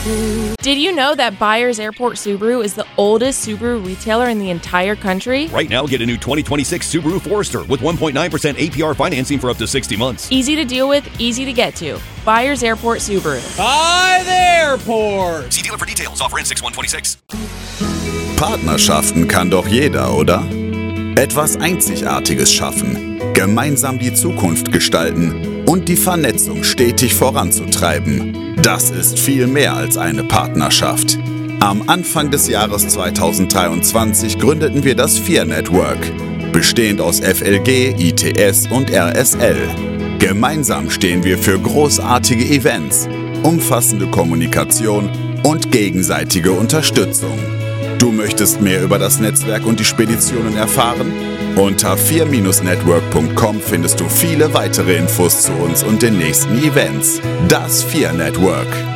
Did you know that Byers Airport Subaru is the oldest Subaru retailer in the entire country? Right now, get a new 2026 Subaru Forester with 1.9% APR financing for up to 60 months. Easy to deal with, easy to get to. Byers Airport Subaru. By the airport! See dealer for details. Offer ends 6/126. Partnerschaften kann doch jeder, oder? Etwas Einzigartiges schaffen, gemeinsam die Zukunft gestalten und die Vernetzung stetig voranzutreiben. Das ist viel mehr als eine Partnerschaft. Am Anfang des Jahres 2023 gründeten wir das FIR Network, bestehend aus FLG, ITS und RSL. Gemeinsam stehen wir für großartige Events, umfassende Kommunikation und gegenseitige Unterstützung. Du möchtest mehr über das Netzwerk und die Speditionen erfahren? Unter fir-network.com findest du viele weitere Infos zu uns und den nächsten Events. Das FIR Network.